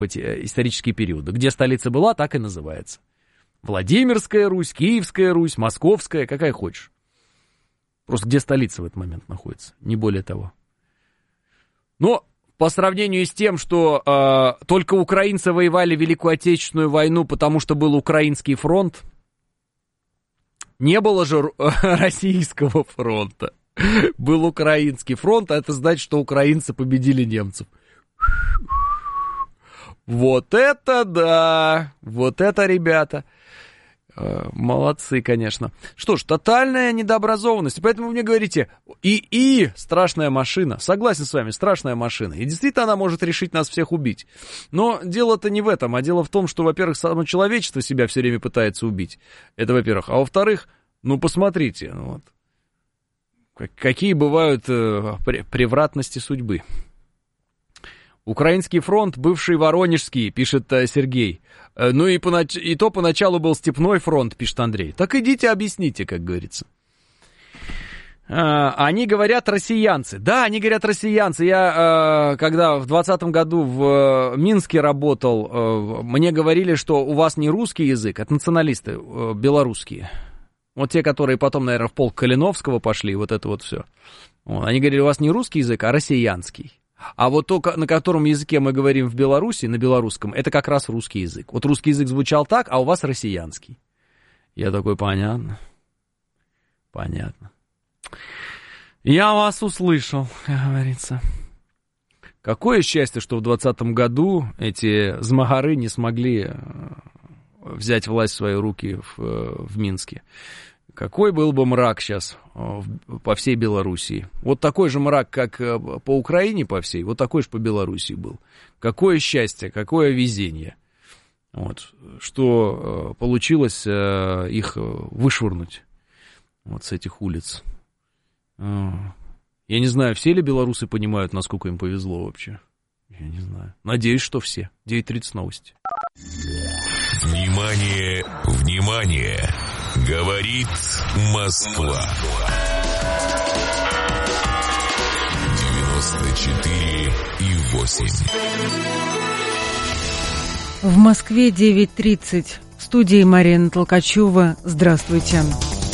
исторические периоды. Где столица была, так и называется. Владимирская Русь, Киевская Русь, Московская, какая хочешь. Просто где столица в этот момент находится, не более того. Но по сравнению с тем, что только украинцы воевали Великую Отечественную войну, потому что был Украинский фронт, не было же Российского фронта. Был Украинский фронт, а это значит, что украинцы победили немцев. Вот это да! Вот это, ребята! Молодцы, конечно. Что ж, тотальная недообразованность. Поэтому вы мне говорите, страшная машина. Согласен с вами, страшная машина. И действительно она может решить нас всех убить. Но дело-то не в этом, а дело в том, что, во-первых, само человечество себя все время пытается убить. Это во-первых. А во-вторых, посмотрите, вот, какие бывают превратности судьбы. Украинский фронт, бывший Воронежский, пишет Сергей. И то поначалу был Степной фронт, пишет Андрей. Так идите объясните, как говорится. Они говорят россиянцы. Да, они говорят россиянцы. Я, когда в 2020 году в Минске работал, мне говорили, что у вас не русский язык, это националисты белорусские. Вот те, которые потом, наверное, в полк Калиновского пошли, вот это вот все. Они говорили, у вас не русский язык, а россиянский. А вот то, на котором языке мы говорим в Беларуси, на белорусском, это как раз русский язык. Вот русский язык звучал так, а у вас россиянский. Я такой, понятно. Понятно. Я вас услышал, как говорится. Какое счастье, что в 2020 году эти змагары не смогли взять власть в свои руки в Минске. Какой был бы мрак сейчас по всей Белоруссии. Вот такой же мрак, как по Украине по всей, вот такой же по Белоруссии был. Какое счастье, какое везение. Вот, что получилось их вышвырнуть вот с этих улиц. Я не знаю, все ли белорусы понимают, насколько им повезло вообще. Я не знаю. Надеюсь, что все. 9:30 новости. Внимание, внимание! Говорит Москва. 94,8. В Москве 9:30. В студии Марина Толкачева. Здравствуйте.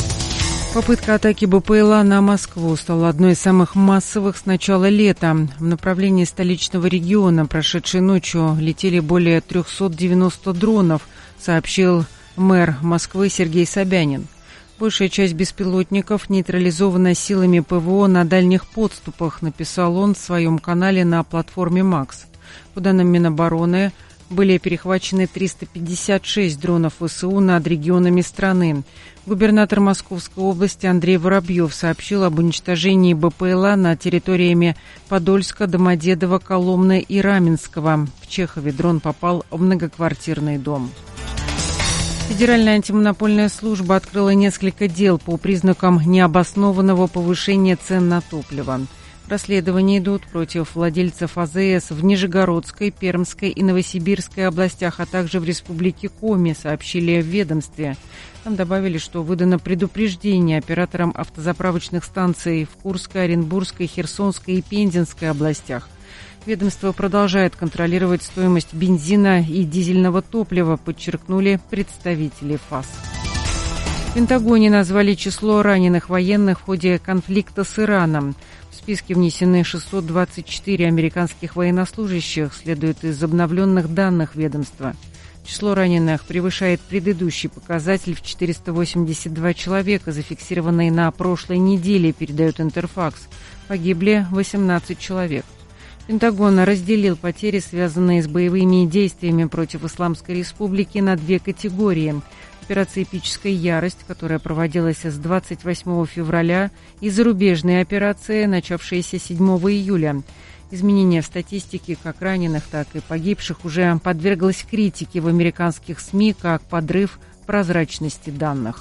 Попытка атаки БПЛА на Москву стала одной из самых массовых с начала лета. В направлении столичного региона прошедшей ночью летели более 390 дронов, сообщил мэр Москвы Сергей Собянин. Большая часть беспилотников нейтрализована силами ПВО на дальних подступах, написал он в своем канале на платформе «Макс». По данным Минобороны, были перехвачены 356 дронов ВСУ над регионами страны. Губернатор Московской области Андрей Воробьев сообщил об уничтожении БПЛА над территориями Подольска, Домодедово, Коломны и Раменского. В Чехове дрон попал в многоквартирный дом. Федеральная антимонопольная служба открыла несколько дел по признакам необоснованного повышения цен на топливо. Расследования идут против владельцев АЗС в Нижегородской, Пермской и Новосибирской областях, а также в Республике Коми, сообщили в ведомстве. Там добавили, что выдано предупреждение операторам автозаправочных станций в Курской, Оренбургской, Херсонской и Пензенской областях. Ведомство продолжает контролировать стоимость бензина и дизельного топлива, подчеркнули представители ФАС. В Пентагоне назвали число раненых военных в ходе конфликта с Ираном. В списке внесены 624 американских военнослужащих, следует из обновленных данных ведомства. Число раненых превышает предыдущий показатель в 482 человека, зафиксированный на прошлой неделе, передает Интерфакс. Погибли 18 человек. Пентагон разделил потери, связанные с боевыми действиями против Исламской Республики, на две категории. Операция «Эпическая ярость», которая проводилась с 28 февраля, и зарубежные операции, начавшиеся 7 июля. Изменение в статистике как раненых, так и погибших уже подверглось критике в американских СМИ как подрыв прозрачности данных.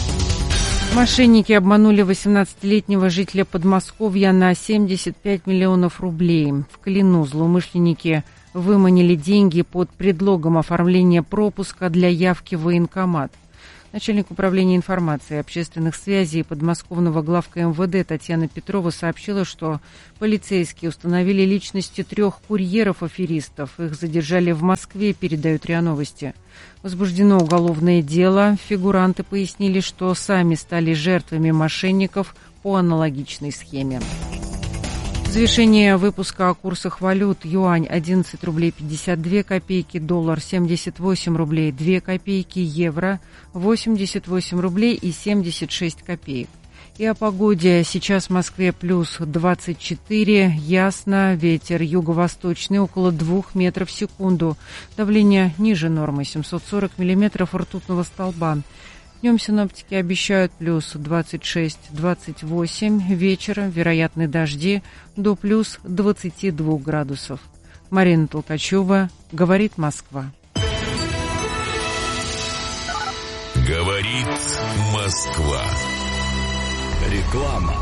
Мошенники обманули 18-летнего жителя Подмосковья на 75 миллионов рублей. В Клину злоумышленники выманили деньги под предлогом оформления пропуска для явки в военкомат. Начальник управления информации и общественных связей подмосковного главка МВД Татьяна Петрова сообщила, что полицейские установили личности 3 курьеров-аферистов. Их задержали в Москве, передают РИА Новости. Возбуждено уголовное дело. Фигуранты пояснили, что сами стали жертвами мошенников по аналогичной схеме. Завершение выпуска о курсах валют. Юань 11 рублей 52 копейки, доллар 78 рублей 2 копейки, евро 88 рублей и 76 копеек. И о погоде. Сейчас в Москве плюс 24, ясно, ветер юго-восточный около 2 метров в секунду. Давление ниже нормы 740 миллиметров ртутного столба. Днем синоптики обещают плюс 26-28, вечером вероятны дожди до плюс 22 градусов. Марина Толкачева, говорит Москва. Говорит Москва. Реклама.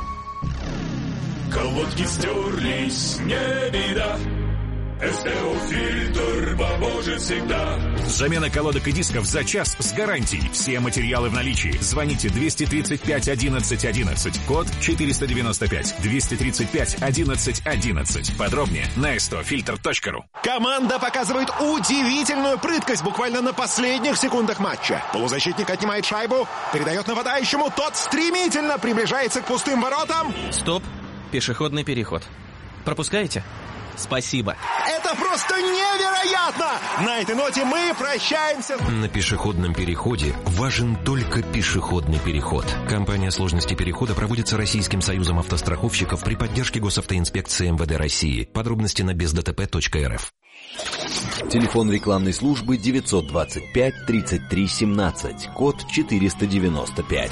Колодки стерлись, не беда. СТО-фильтр поможет всегда. Замена колодок и дисков за час с гарантией. Все материалы в наличии. Звоните 235 11 11. Код 495. 235 11 11. Подробнее на stofilter.ru. Команда показывает удивительную прыткость буквально на последних секундах матча. Полузащитник отнимает шайбу, передает нападающему. Тот стремительно приближается к пустым воротам. Стоп. Пешеходный переход. Пропускаете? Спасибо. Это просто невероятно! На этой ноте мы прощаемся. На пешеходном переходе важен только пешеходный переход. Компания сложности перехода проводится Российским союзом автостраховщиков при поддержке Госавтоинспекции МВД России. Подробности на бездтп.рф. Телефон рекламной службы 925 33 17, код 495.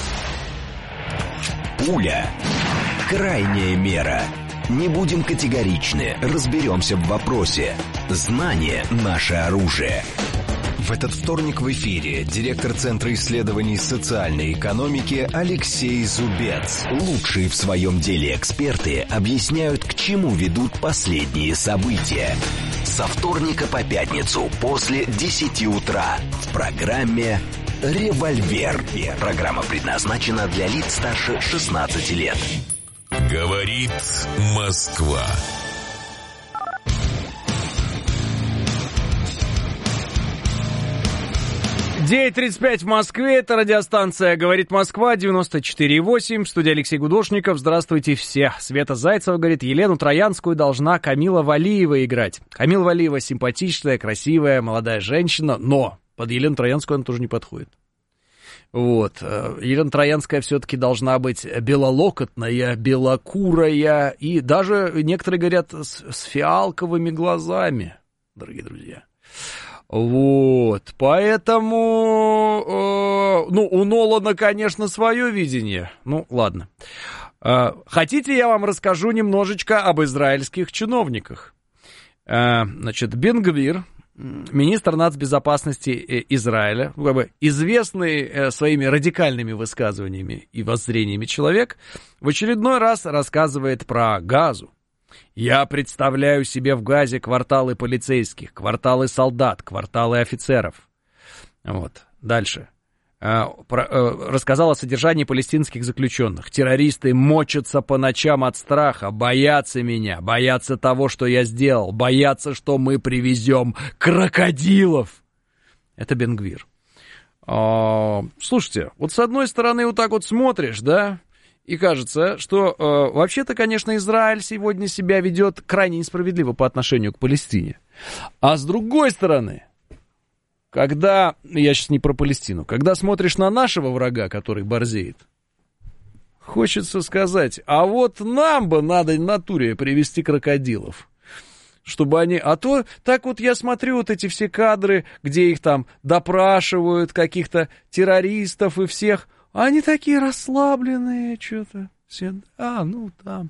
Пуля. Крайняя мера. Не будем категоричны, разберемся в вопросе. Знание – наше оружие. В этот вторник в эфире директор Центра исследований социальной экономики Алексей Зубец. Лучшие в своем деле эксперты объясняют, к чему ведут последние события. Со вторника по пятницу после 10 утра в программе «Револьвер». Программа предназначена для лиц старше 16 лет. Говорит Москва. 9:35 в Москве. Это радиостанция «Говорит Москва», 94,8. В студии Алексей Гудошников. Здравствуйте все. Света Зайцева говорит, Елену Троянскую должна Камила Валиева играть. Камила Валиева симпатичная, красивая, молодая женщина, но под Елену Троянскую она тоже не подходит. Вот. Елена Троянская все-таки должна быть белолокотная, белокурая и даже, некоторые говорят, с фиалковыми глазами, дорогие друзья. Вот. Поэтому, у Нолана, конечно, свое видение. Ну, ладно. Хотите, я вам расскажу немножечко об израильских чиновниках. Значит, Бен-Гвир, министр нацбезопасности Израиля, известный своими радикальными высказываниями и воззрениями человек, в очередной раз рассказывает про Газу. Я представляю себе в Газе кварталы полицейских, кварталы солдат, кварталы офицеров. Вот. Дальше. Рассказал о содержании палестинских заключенных. Террористы мочатся по ночам от страха, боятся меня, боятся того, что я сделал, боятся, что мы привезем крокодилов. Это Бен-Гвир. Слушайте, вот с одной стороны вот так вот смотришь, да, и кажется, что вообще-то, конечно, Израиль сегодня себя ведет крайне несправедливо по отношению к Палестине. А с другой стороны, когда, я сейчас не про Палестину, когда смотришь на нашего врага, который борзеет, хочется сказать, а вот нам бы надо в натуре привести крокодилов, чтобы они... А то так вот я смотрю вот эти все кадры, где их там допрашивают, каких-то террористов и всех, они такие расслабленные, что-то все... там...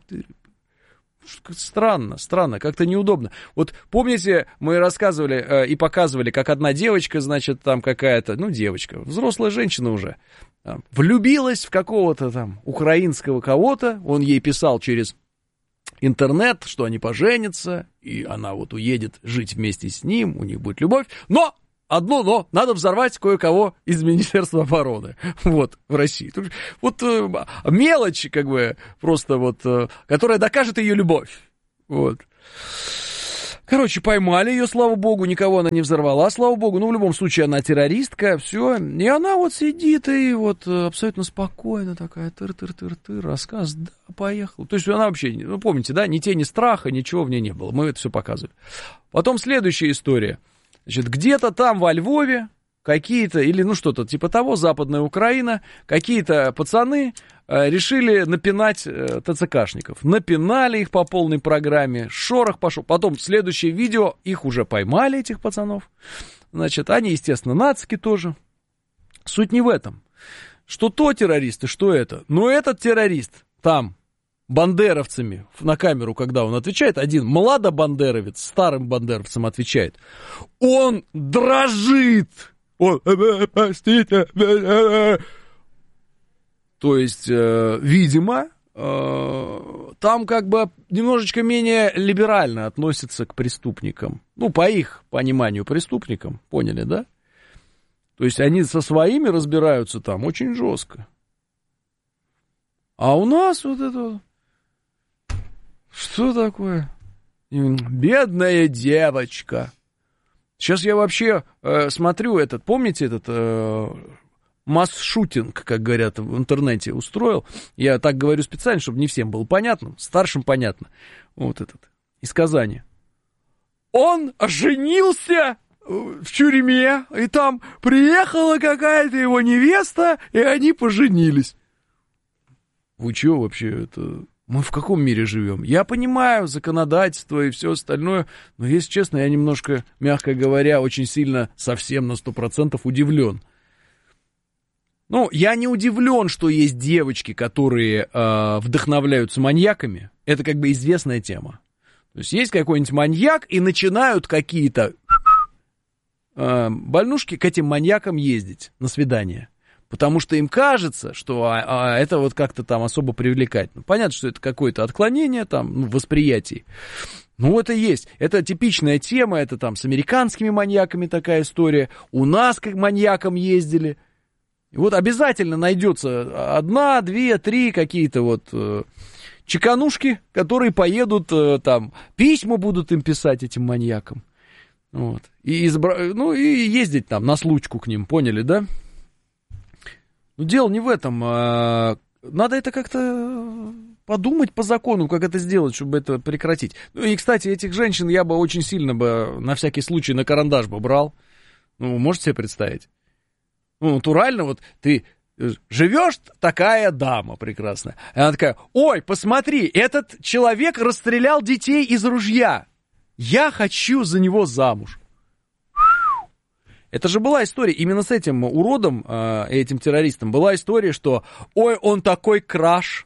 Странно, как-то неудобно. Вот помните, мы рассказывали и показывали, как одна девочка, значит, там какая-то, девочка, взрослая женщина уже, влюбилась в какого-то там украинского кого-то, он ей писал через интернет, что они поженятся, и она вот уедет жить вместе с ним, у них будет любовь, но одно но, надо взорвать кое-кого из Министерства обороны, вот, в России. Вот мелочь, как бы, просто вот, которая докажет ее любовь, вот. Короче, поймали ее, слава богу, никого она не взорвала, слава богу, ну, в любом случае, она террористка, все, и она вот сидит и вот абсолютно спокойно такая, тыр-тыр-тыр-тыр, рассказ, да, поехал. То есть она вообще, ну, помните, да, ни тени страха, ничего в ней не было, мы это все показывали. Потом следующая история, значит, где-то там во Львове какие-то, или ну что-то типа того, Западная Украина, какие-то пацаны решили напинать ТЦКшников. Напинали их по полной программе, шорох пошел. Потом следующее видео, их уже поймали, этих пацанов. Значит, они, естественно, нацики тоже. Суть не в этом. Что то террористы, что это. Но этот террорист там бандеровцами на камеру, когда он отвечает, один младобандеровец старым бандеровцам отвечает, он дрожит. Он, простите, то есть, видимо, там как бы немножечко менее либерально относятся к преступникам. Ну, по их пониманию преступникам, поняли, да? То есть, они со своими разбираются там очень жестко. А у нас вот это... Что такое? Бедная девочка. Сейчас я вообще смотрю этот, помните этот... масс-шутинг, как говорят в интернете, устроил. Я так говорю специально, чтобы не всем было понятно, старшим понятно. Вот этот, из Казани. Он женился в тюрьме, и там приехала какая-то его невеста, и они поженились. Вы чё вообще это... Мы в каком мире живем? Я понимаю законодательство и все остальное, но, если честно, я немножко, мягко говоря, очень сильно, совсем на 100% удивлен. Ну, я не удивлен, что есть девочки, которые вдохновляются маньяками. Это как бы известная тема. То есть какой-нибудь маньяк, и начинают какие-то больнушки к этим маньякам ездить на свидание. Потому что им кажется, что это вот как-то там особо привлекательно. Понятно, что это какое-то отклонение там, в восприятии. Ну, это есть. Это типичная тема, это там с американскими маньяками такая история. У нас как маньякам ездили. И вот обязательно найдется 1, 2, 3 какие-то вот чеканушки, которые поедут там, письма будут им писать этим маньякам. Вот. И ездить там на случку к ним, поняли, да? Но дело не в этом. Надо это как-то подумать по закону, как это сделать, чтобы это прекратить. Ну и, кстати, этих женщин я бы очень сильно бы, на всякий случай, на карандаш бы брал. Ну, можете себе представить? Ну, натурально, вот ты живешь, такая дама прекрасная. И она такая, ой, посмотри, этот человек расстрелял детей из ружья. Я хочу за него замуж. Это же была история, именно с этим уродом, этим террористом, была история, что, ой, он такой краш.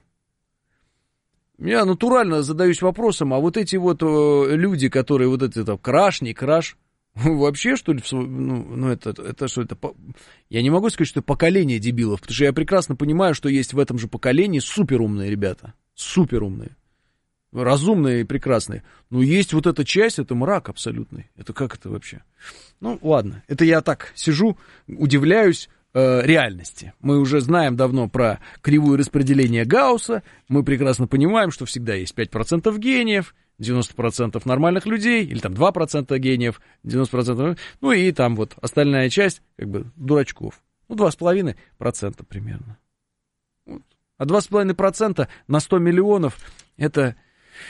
Я натурально задаюсь вопросом, а вот эти вот люди, которые вот это там, краш, не краш, вообще, что ли, это что это? Я не могу сказать, что это поколение дебилов, потому что я прекрасно понимаю, что есть в этом же поколении суперумные ребята, суперумные, разумные и прекрасные. Но есть вот эта часть, это мрак абсолютный. Это как это вообще? Ну, ладно, это я так сижу, удивляюсь реальности. Мы уже знаем давно про кривую распределения Гаусса, мы прекрасно понимаем, что всегда есть 5% гениев, 90% нормальных людей, или там 2% гениев, 90%, ну и там вот остальная часть, как бы, дурачков. Ну, 2,5% примерно. Вот. А 2,5% на 100 миллионов, это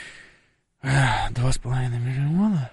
2,5 миллиона,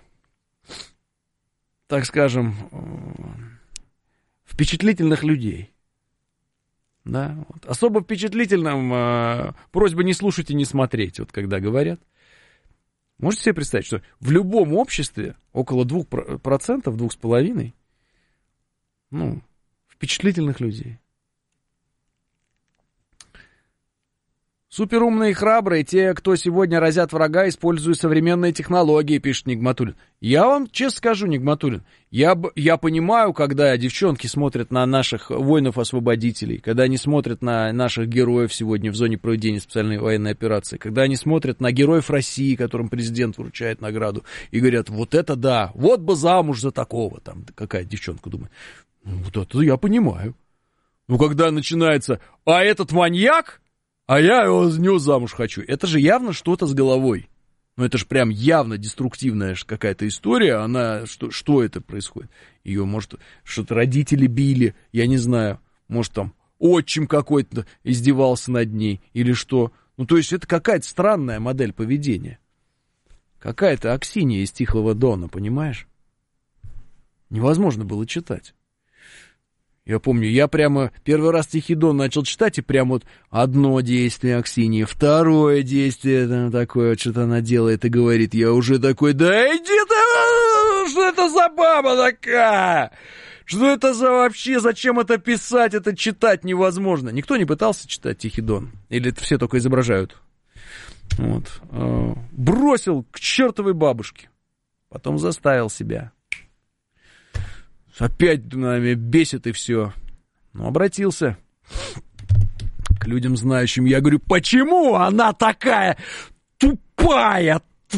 так скажем, впечатлительных людей. Да? Вот. Особо впечатлительным просьба не слушать и не смотреть, вот когда говорят. Можете себе представить, что в любом обществе около 2%, 2,5%, ну, впечатлительных людей. Суперумные и храбрые, те, кто сегодня разят врага, используя современные технологии, пишет Нигматуллин. Я вам честно скажу, Нигматуллин, я понимаю, когда девчонки смотрят на наших воинов-освободителей, когда они смотрят на наших героев сегодня в зоне проведения специальной военной операции, когда они смотрят на героев России, которым президент вручает награду, и говорят, вот это да, вот бы замуж за такого, там, какая девчонка думает. Вот это я понимаю. Ну, когда начинается, а этот маньяк, а я его за него замуж хочу. Это же явно что-то с головой. Ну, это же прям явно деструктивная какая-то история. Она, что это происходит? Ее, может, что-то родители били, я не знаю. Может, там отчим какой-то издевался над ней или что. Ну, то есть это какая-то странная модель поведения. Какая-то Аксинья из Тихого Дона, понимаешь? Невозможно было читать. Я помню, я прямо первый раз Тихий Дон начал читать, и прям вот одно действие Аксиньи, второе действие там такое, вот что-то она делает и говорит, я уже такой, да иди ты, что это за баба такая? Что это за вообще, зачем это писать, это читать невозможно. Никто не пытался читать Тихий Дон, или это все только изображают. Вот. Бросил к чертовой бабушке, потом заставил себя. Опять меня бесит и все. Но обратился к людям знающим. Я говорю, почему она такая тупая?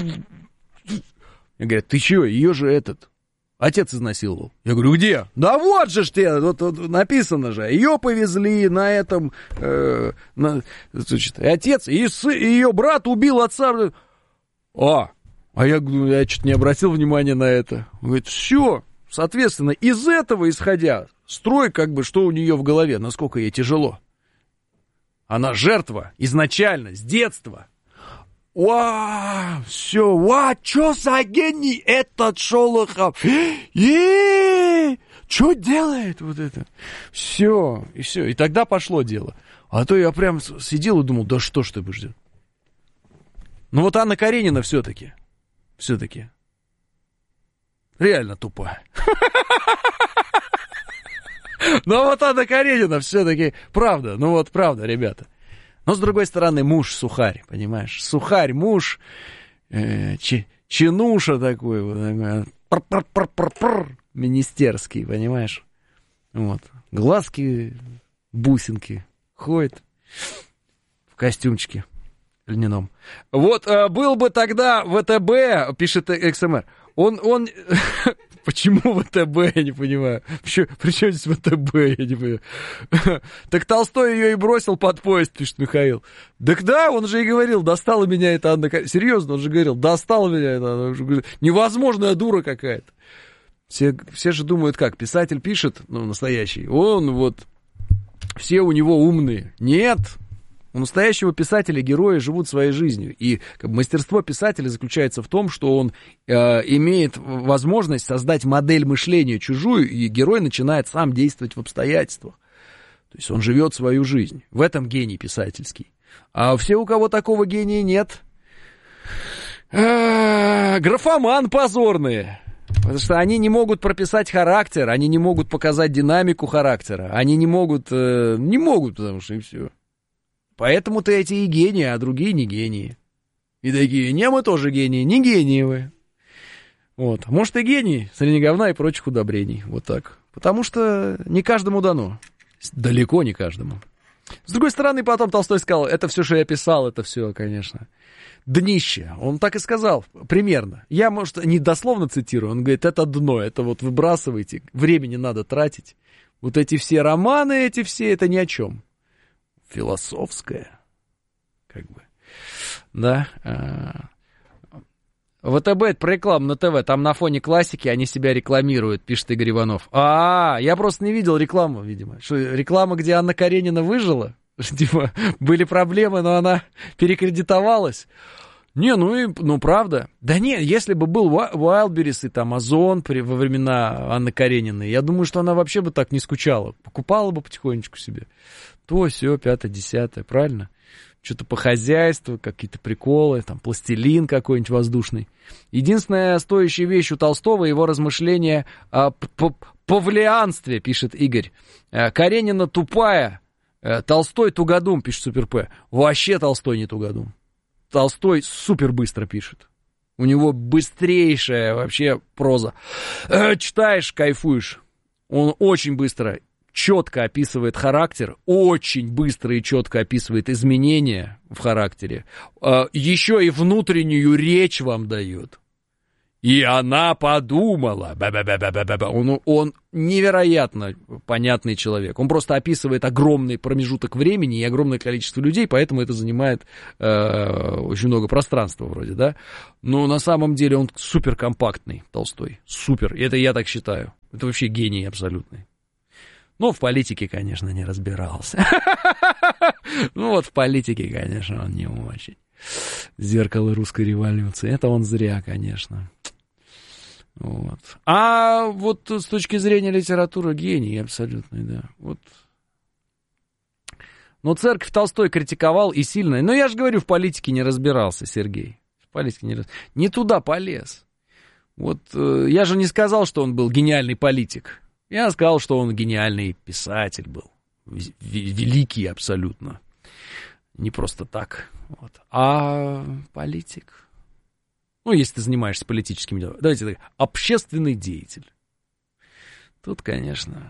Мне говорят, ты чего, ее же отец изнасиловал. Я говорю, где? Да вот же ж ты, вот написано же. Ее повезли на этом, значит, отец, и ее брат убил отца. А я говорю, я что-то не обратил внимания на это. Он говорит, все. Соответственно, из этого исходя, строй как бы, что у нее в голове, насколько ей тяжело. Она жертва изначально, с детства. Все, что за гений этот Шолохов? Что делает вот это? Все. И тогда пошло дело. А то я прям сидел и думал, да что ж ты будешь делать? Ну вот Анна Каренина все-таки. Реально тупая. Но вот Анна Каренина все-таки правда. Ну вот правда, ребята. Но с другой стороны, муж сухарь, понимаешь? Сухарь, муж, чинуша такой, вот, министерский, понимаешь? Вот. Глазки, бусинки. Ходит в костюмчике льняном. Вот был бы тогда ВТБ, пишет XMR. Он... Почему ВТБ, я не понимаю. Причем здесь ВТБ, я не понимаю. Так Толстой ее и бросил под поезд, пишет Михаил. Так да, он же и говорил, достала меня эта Анна Каренина. Серьезно, он же говорил, достала меня эта Анна. Невозможная дура какая-то. Все же думают, как, писатель пишет, ну, настоящий, он вот, все у него умные. Нет. У настоящего писателя герои живут своей жизнью. И как бы, мастерство писателя заключается в том, что он имеет возможность создать модель мышления чужую, и герой начинает сам действовать в обстоятельствах. То есть он живет свою жизнь. В этом гений писательский. А все, у кого такого гения нет, графоман позорные. Потому что они не могут прописать характер, они не могут показать динамику характера. Они не могут, потому что и все. Поэтому-то эти и гении, а другие не гении. И такие, не, мы тоже гении, не гении вы. Вот. Может, и гений, среди говна и прочих удобрений. Вот так. Потому что не каждому дано. Далеко не каждому. С другой стороны, потом Толстой сказал, это все, что я писал, это все, конечно, днище. Он так и сказал, примерно. Я, может, не дословно цитирую, он говорит, это дно, это вот выбрасывайте, времени надо тратить. Вот эти все романы, это ни о чем. Философская, как бы, да. ВТБ, это про рекламу на ТВ, там на фоне классики они себя рекламируют, пишет Игорь Иванов. Я просто не видел рекламу, видимо. Что, реклама, где Анна Каренина выжила? Типа, были проблемы, но она перекредитовалась. Не, правда. Да не, если бы был Wildberries и там Озон во времена Анны Карениной, я думаю, что она вообще бы так не скучала. Покупала бы потихонечку себе. То, сё, 5-10, правильно? Что-то по хозяйству, какие-то приколы, там, пластилин какой-нибудь воздушный. Единственная стоящая вещь у Толстого — его размышления о павлианстве, пишет Игорь. Каренина тупая, Толстой тугодум, пишет Супер П. Вообще Толстой не тугодум. Толстой супер быстро пишет. У него быстрейшая вообще проза. Читаешь, кайфуешь. Он очень быстро, четко описывает характер, очень быстро и четко описывает изменения в характере. Еще и внутреннюю речь вам дает. И она подумала. Он невероятно понятный человек. Он просто описывает огромный промежуток времени и огромное количество людей, поэтому это занимает очень много пространства вроде, да. Но на самом деле он супер компактный, Толстой. Супер. Это я так считаю. Это вообще гений абсолютный. Но в политике, конечно, не разбирался. Ну вот в политике, конечно, он не очень. Зеркало русской революции. Это он зря, конечно. Вот. А вот с точки зрения литературы гений абсолютный, да. Вот. Но церковь Толстой критиковал и сильно. Но я же говорю, в политике не разбирался, Сергей. В политике не туда полез. Вот я же не сказал, что он был гениальный политик. Я сказал, что он гениальный писатель был. Великий абсолютно. Не просто так. Вот. А политик... Ну, если ты занимаешься политическими делами. Давайте так. Общественный деятель. Тут, конечно...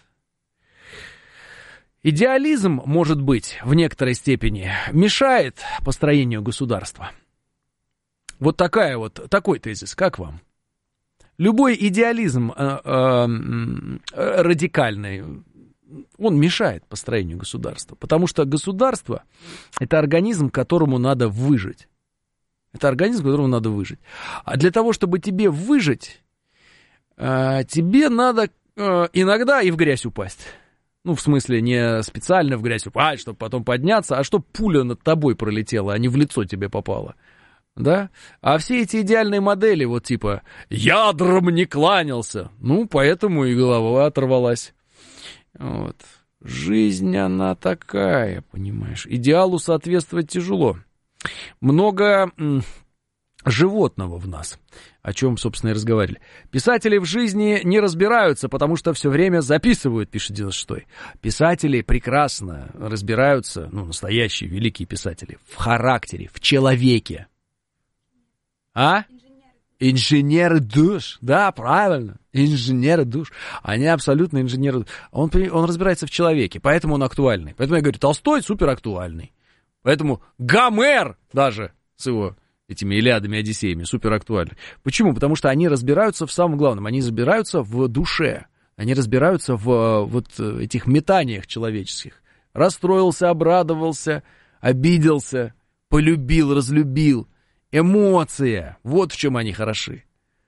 Идеализм, может быть, в некоторой степени мешает построению государства. Вот такой тезис. Как вам? Любой идеализм радикальный, он мешает построению государства. Потому что государство — это организм, которому надо выжить. Это организм, которому надо выжить. А для того, чтобы тебе выжить, тебе надо иногда и в грязь упасть. Ну, в смысле, не специально в грязь упасть, чтобы потом подняться, а чтобы пуля над тобой пролетела, а не в лицо тебе попала. Да? А все эти идеальные модели, вот типа «ядром не кланялся», ну, поэтому и голова оторвалась. Вот. Жизнь, она такая, понимаешь. Идеалу соответствовать тяжело. Много животного в нас, о чем, собственно, и разговаривали. Писатели в жизни не разбираются, потому что все время записывают, пишет 96-й. Писатели прекрасно разбираются, ну, настоящие великие писатели, в характере, в человеке. А? Инженеры душ. Да, правильно. Инженеры душ. Они абсолютно инженеры душ. Он разбирается в человеке, поэтому он актуальный. Поэтому я говорю, Толстой супер актуальный. Поэтому Гомер даже с его этими Илиадами, Одиссеями супер актуальны. Почему? Потому что они разбираются в самом главном. Они разбираются в душе. Они разбираются в вот этих метаниях человеческих. Расстроился, обрадовался, обиделся, полюбил, разлюбил. Эмоция. Вот в чем они хороши.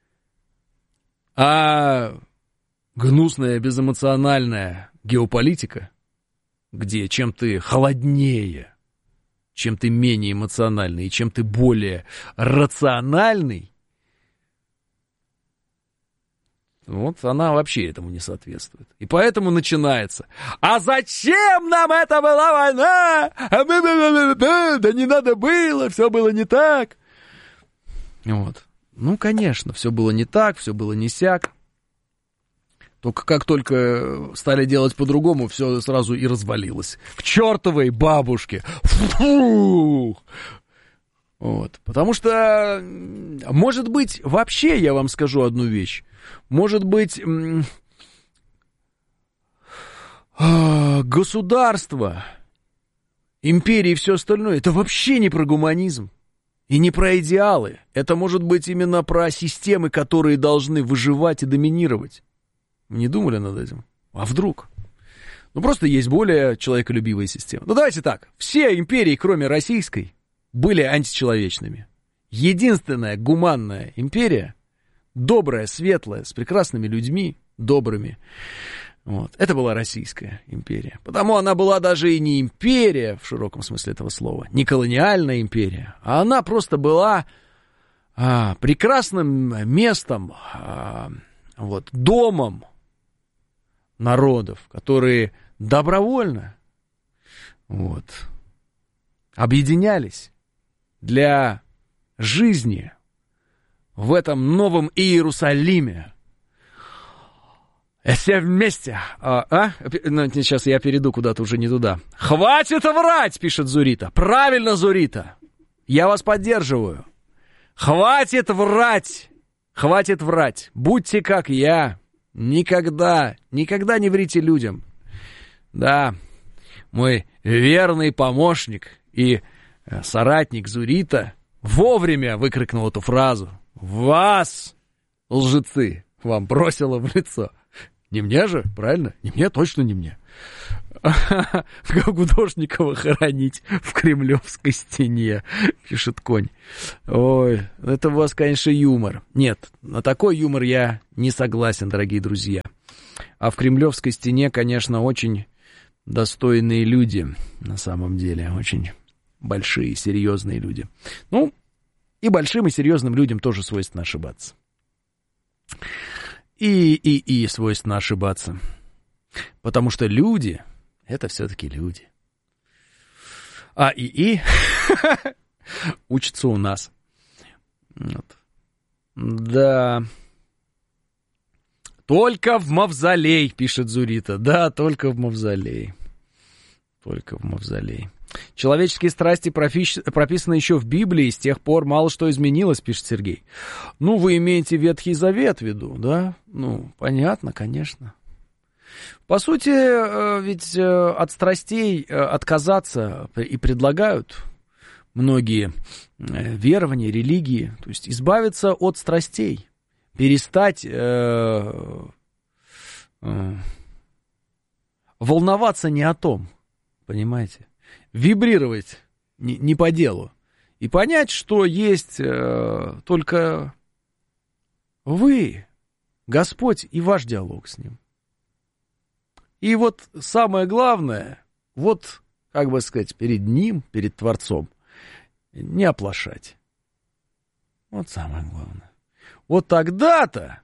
А гнусная, безэмоциональная геополитика, где чем ты холоднее, чем ты менее эмоциональный и чем ты более рациональный, вот она вообще этому не соответствует. И поэтому начинается: а зачем нам это была война? Да не надо было, все было не так. Вот. Ну, конечно, все было не так, все было не сяк. Только как только стали делать по-другому, все сразу и развалилось. К чертовой бабушке. Фух. Вот. Потому что, может быть, вообще я вам скажу одну вещь. Может быть, государство, империи и все остальное, это вообще не про гуманизм. И не про идеалы. Это может быть именно про системы, которые должны выживать и доминировать. Не думали над этим? А вдруг? Ну, просто есть более человеколюбивые системы. Ну, давайте так. Все империи, кроме российской, были античеловечными. Единственная гуманная империя, добрая, светлая, с прекрасными людьми, добрыми, вот, это была Российская империя. Потому она была даже и не империя, в широком смысле этого слова, не колониальная империя, а она просто была прекрасным местом, вот, домом народов, которые добровольно вот, объединялись для жизни в этом новом Иерусалиме. Все вместе. Ну, сейчас я перейду куда-то уже не туда. Хватит врать, пишет Зурита. Правильно, Зурита. Я вас поддерживаю. Хватит врать. Хватит врать. Будьте как я. Никогда не врите людям. Да, мой верный помощник и соратник Зурита вовремя выкрикнул эту фразу. Вас, лжецы, вам бросило в лицо. Не мне же, правильно? Не мне, точно не мне. Как Художникова хоронить в Кремлевской стене, пишет Конь. Ой, это у вас, конечно, юмор. Нет, на такой юмор я не согласен, дорогие друзья. А в Кремлевской стене, конечно, очень достойные люди, на самом деле. Очень большие, серьезные люди. Ну, и большим, и серьезным людям тоже свойственно ошибаться. И свойственно ошибаться. Потому что люди — это все-таки люди. А учатся у нас. Вот. Да. Только в мавзолей, пишет Зурита. Да, только в мавзолей. Только в мавзолей. Человеческие страсти прописаны еще в Библии, с тех пор мало что изменилось, пишет Сергей. Ну, вы имеете Ветхий Завет в виду, да? Ну, понятно, конечно. По сути, ведь от страстей отказаться и предлагают многие верования, религии. То есть избавиться от страстей, перестать волноваться не о том, понимаете? Вибрировать не по делу. И понять, что есть только вы, Господь и ваш диалог с Ним. И вот самое главное, вот, как бы сказать, перед Ним, перед Творцом, не оплошать. Вот самое главное. Вот тогда-то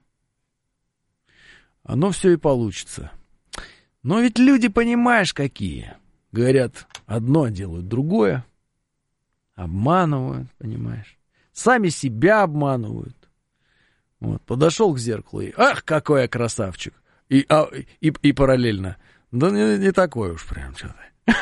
оно все и получится. Но ведь люди, понимаешь, какие. Говорят одно, делают другое. Обманывают, понимаешь. Сами себя обманывают. Вот, подошел к зеркалу и ах, какой я красавчик. И параллельно. Да не такой уж прям что-то.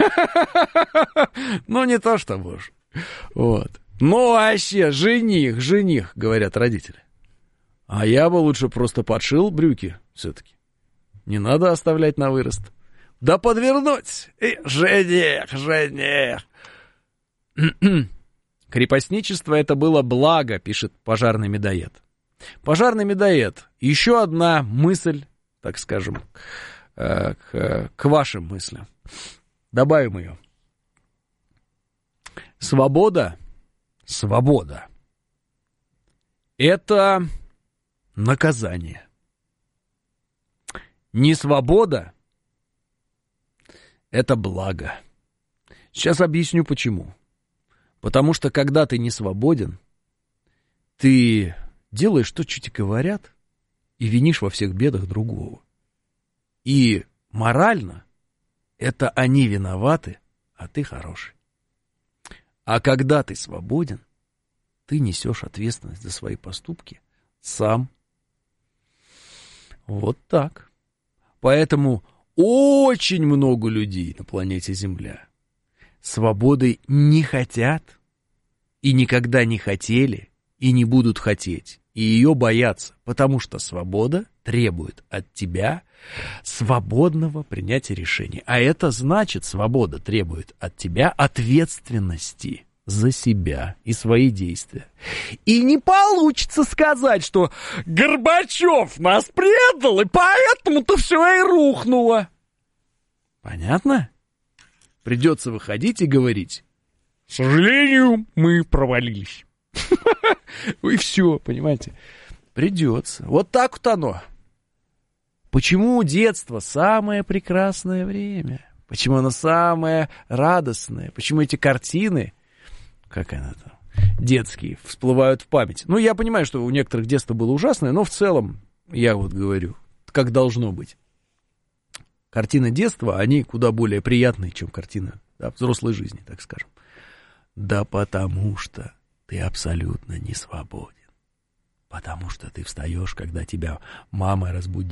Ну, не то чтобы уж. Вот. Ну, вообще, жених, говорят родители. А я бы лучше просто подшил брюки все-таки. Не надо оставлять на вырост. Да подвернуть! И жених! Крепостничество — это было благо, пишет пожарный медоед. Пожарный медоед. Еще одна мысль, так скажем, к вашим мыслям. Добавим ее. Свобода — это наказание. Несвобода — это благо. Сейчас объясню почему. Потому что когда ты не свободен, ты делаешь то, что тебе говорят, и винишь во всех бедах другого. И морально это они виноваты, а ты хороший. А когда ты свободен, ты несешь ответственность за свои поступки сам. Вот так. Поэтому очень много людей на планете Земля свободы не хотят, и никогда не хотели, и не будут хотеть, и ее боятся, потому что свобода требует от тебя свободного принятия решений. А это значит, свобода требует от тебя ответственности за себя и свои действия. И не получится сказать, что Горбачев нас предал, и поэтому-то все и рухнуло. Понятно? Придется выходить и говорить: к сожалению, мы провалились. И все, понимаете? Придется. Вот так вот оно. Почему детство самое прекрасное время? Почему оно самое радостное? Почему эти картины, как она там, детские, всплывают в память? Ну, я понимаю, что у некоторых детство было ужасное, но в целом, я вот говорю, как должно быть. Картины детства, они куда более приятные, чем картины, да, взрослой жизни, так скажем. Да потому что ты абсолютно не свободен. Потому что ты встаешь, когда тебя мама разбудила.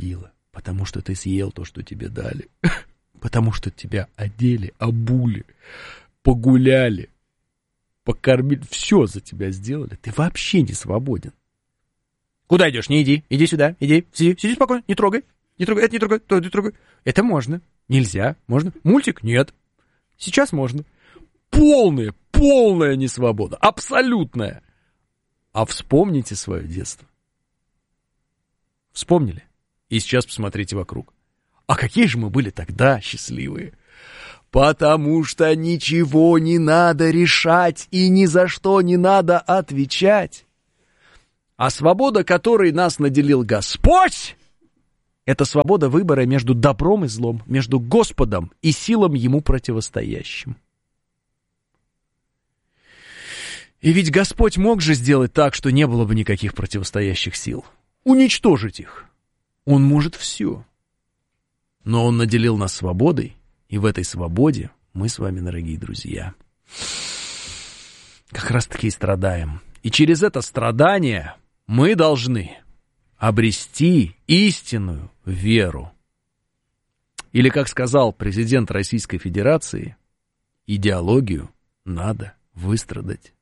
Потому что ты съел то, что тебе дали. Потому что тебя одели, обули, погуляли, покормили. Все за тебя сделали. Ты вообще не свободен. Куда идешь? Не иди. Иди сюда. Иди. Сиди спокойно. Не трогай. Не трогай. Это не трогай. То не трогай. Это можно. Нельзя. Можно. Мультик? Нет. Сейчас можно. Полная несвобода. Абсолютная. А вспомните свое детство. Вспомнили? И сейчас посмотрите вокруг. А какие же мы были тогда счастливые. Потому что ничего не надо решать и ни за что не надо отвечать. А свобода, которой нас наделил Господь, это свобода выбора между добром и злом, между Господом и силам ему противостоящим. И ведь Господь мог же сделать так, что не было бы никаких противостоящих сил. Уничтожить их. Он может все. Но Он наделил нас свободой, и в этой свободе мы с вами, дорогие друзья, как раз-таки и страдаем. И через это страдание мы должны обрести истинную веру. Или, как сказал президент Российской Федерации, идеологию надо выстрадать.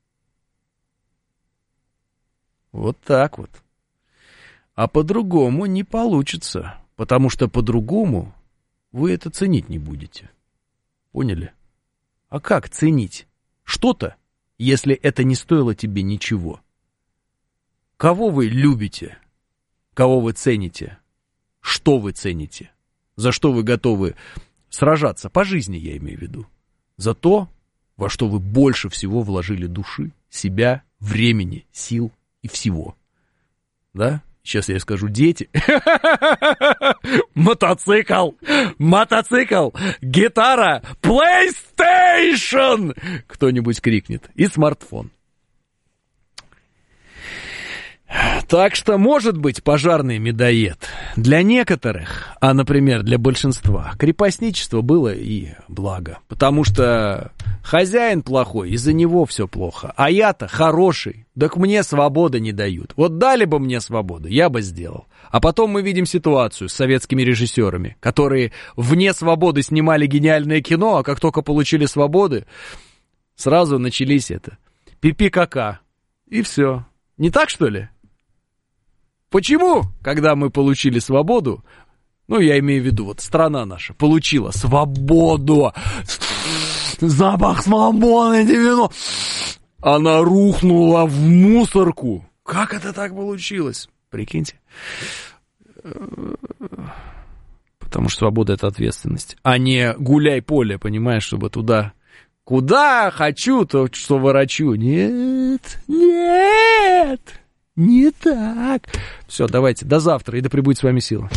Вот так вот. А по-другому не получится, потому что по-другому вы это ценить не будете. Поняли? А как ценить что-то, если это не стоило тебе ничего? Кого вы любите? Кого вы цените? Что вы цените? За что вы готовы сражаться? По жизни я имею в виду. За то, во что вы больше всего вложили души, себя, времени, сил и всего. Да? Сейчас я скажу: дети. Мотоцикл, гитара, PlayStation! Кто-нибудь крикнет. И смартфон. Так что, может быть, пожарный медоед для некоторых, а, например, для большинства, крепостничество было и благо. Потому что хозяин плохой, из-за него все плохо. А я-то хороший, так мне свободы не дают. Вот дали бы мне свободу, я бы сделал. А потом мы видим ситуацию с советскими режиссерами, которые вне свободы снимали гениальное кино, а как только получили свободы, сразу начались это пипи-кака. И все. Не так, что ли? Почему, когда мы получили свободу, ну, я имею в виду, вот страна наша получила свободу, запах свободы, 90, она рухнула в мусорку. Как это так получилось? Прикиньте. Потому что свобода — это ответственность, а не гуляй поле, понимаешь, чтобы туда... Куда хочу, то что ворочу. Нет. Не так. Все, давайте, до завтра, и да пребудет с вами сила.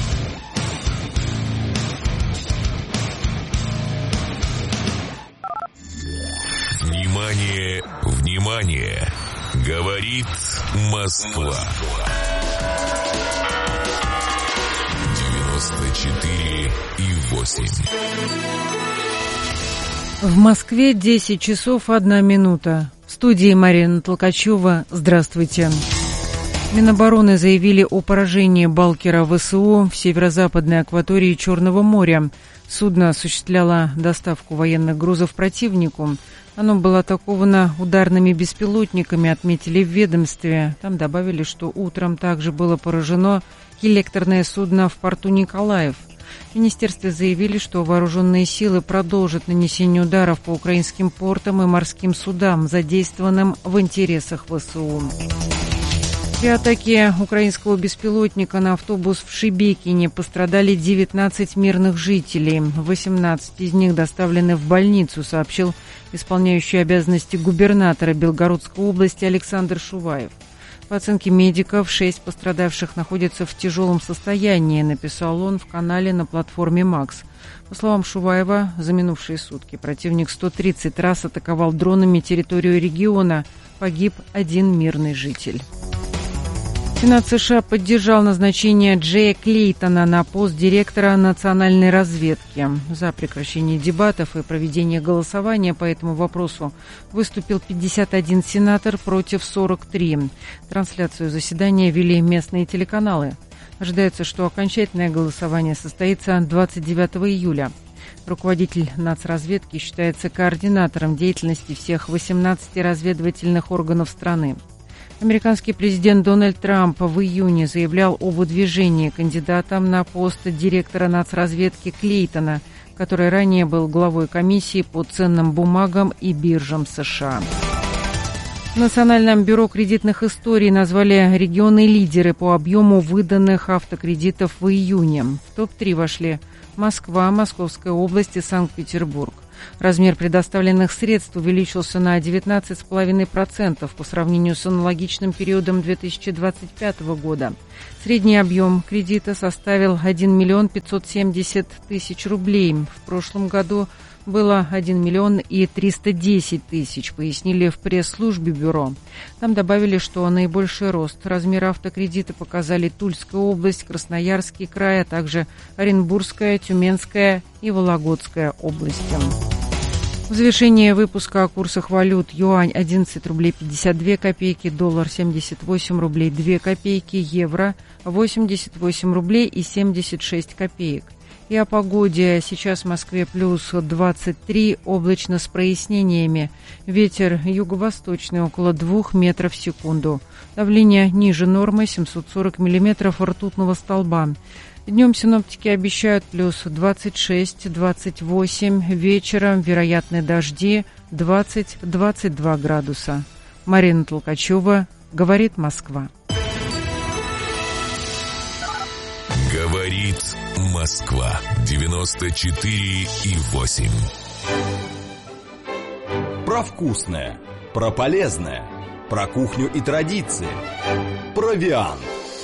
Внимание, внимание! Говорит Москва. 94,8. В Москве 10 часов 1 минута. В студии Марина Толкачева. Здравствуйте. Минобороны заявили о поражении Балкера ВСУ в северо-западной акватории Черного моря. Судно осуществляло доставку военных грузов противнику. Оно было атаковано ударными беспилотниками, отметили в ведомстве. Там добавили, что утром также было поражено электрное судно в порту Николаев. В министерстве заявили, что вооруженные силы продолжат нанесение ударов по украинским портам и морским судам, задействованным в интересах ВСУ. При атаке украинского беспилотника на автобус в Шебекине пострадали 19 мирных жителей. 18 из них доставлены в больницу, сообщил исполняющий обязанности губернатора Белгородской области Александр Шуваев. По оценке медиков, 6 пострадавших находятся в тяжелом состоянии, написал он в канале на платформе «Макс». По словам Шуваева, за минувшие сутки противник 130 раз атаковал дронами территорию региона. Погиб 1 мирный житель. Сенат США поддержал назначение Джея Клейтона на пост директора национальной разведки. За прекращение дебатов и проведение голосования по этому вопросу выступил 51 сенатор против 43. Трансляцию заседания вели местные телеканалы. Ожидается, что окончательное голосование состоится 29 июля. Руководитель нацразведки считается координатором деятельности всех 18 разведывательных органов страны. Американский президент Дональд Трамп в июне заявлял о выдвижении кандидата на пост директора нацразведки Клейтона, который ранее был главой комиссии по ценным бумагам и биржам США. В Национальном бюро кредитных историй назвали регионы-лидеры по объему выданных автокредитов в июне. В топ-3 вошли Москва, Московская область и Санкт-Петербург. Размер предоставленных средств увеличился на 19,5% по сравнению с аналогичным периодом 2025 года. Средний объем кредита составил 1 миллион 570 тысяч рублей. В прошлом году было 1 миллион и 310 тысяч, пояснили в пресс-службе бюро. Там добавили, что наибольший рост размера автокредита показали Тульская область, Красноярский край, а также Оренбургская, Тюменская и Вологодская области. В завершение выпуска о курсах валют: юань 11 рублей 52 копейки, доллар 78 рублей 2 копейки, евро 88 рублей и 76 копеек. И о погоде. Сейчас в Москве плюс 23, облачно с прояснениями. Ветер юго-восточный около 2 метров в секунду. Давление ниже нормы 740 миллиметров ртутного столба. Днем синоптики обещают плюс 26-28, вечером вероятны дожди 20-22 градуса. Марина Толкачева, говорит Москва. Говорит Москва, 94,8. Про вкусное, про полезное, про кухню и традиции. Провиант.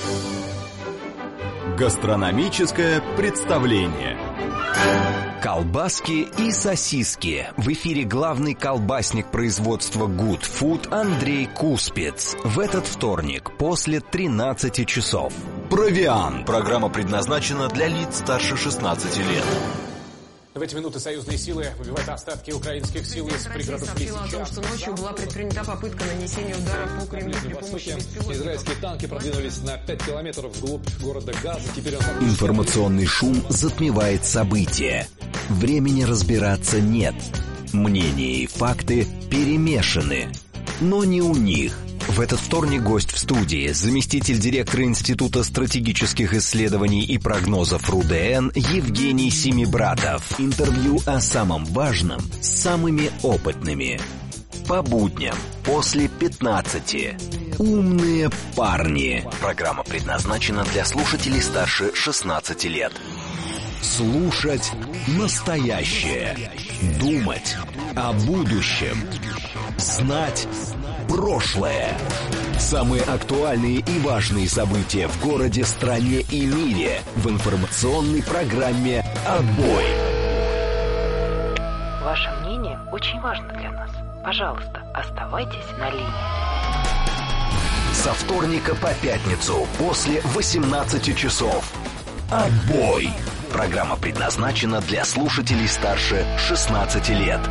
Гастрономическое представление. Колбаски и сосиски. В эфире главный колбасник производства Good Food Андрей Куспец. В этот вторник после 13 часов. Провиант. Программа предназначена для лиц старше 16 лет. В эти минуты союзные силы выбивают остатки украинских сил из пригородов Лисичанска. Сообщила о том, что ночью была предпринята попытка нанесения удара по Кремлю при помощи беспилотников. Израильские танки продвинулись на 5 километров вглубь города Газа. Теперь Информационный шум затмевает события. Времени разбираться нет. Мнения и факты перемешаны. Но не у них. В этот вторник гость в студии, заместитель директора Института стратегических исследований и прогнозов РУДН Евгений Семибратов. Интервью о самом важном с самыми опытными. По будням после 15. Умные парни. Программа предназначена для слушателей старше 16 лет. Слушать настоящее. Думать о будущем. Знать прошлое. Самые актуальные и важные события в городе, стране и мире в информационной программе «Отбой». Ваше мнение очень важно для нас. Пожалуйста, оставайтесь на линии. Со вторника по пятницу после 18 часов. «Отбой». Программа предназначена для слушателей старше 16 лет.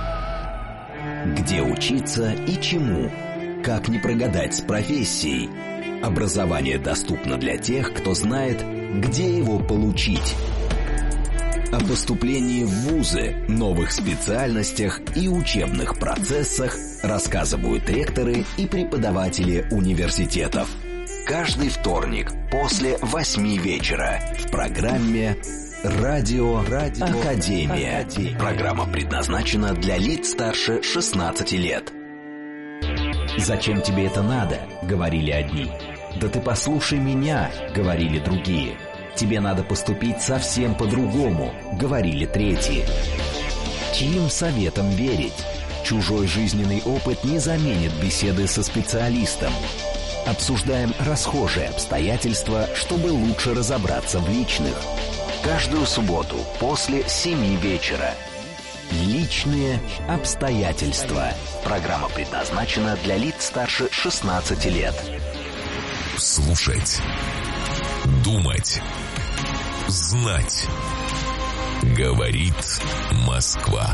Где учиться и чему? Как не прогадать с профессией? Образование доступно для тех, кто знает, где его получить. О поступлении в вузы, новых специальностях и учебных процессах рассказывают ректоры и преподаватели университетов. Каждый вторник после 8 вечера в программе «Радио Академия». Программа предназначена для лиц старше 16 лет. «Зачем тебе это надо?» — говорили одни. «Да ты послушай меня», — говорили другие. «Тебе надо поступить совсем по-другому», — говорили третьи. Чьим советом верить? Чужой жизненный опыт не заменит беседы со специалистом. Обсуждаем расхожие обстоятельства, чтобы лучше разобраться в личных. Каждую субботу после 7 вечера. Личные обстоятельства. Программа предназначена для лиц старше 16 лет. Слушать. Думать. Знать. Говорит Москва.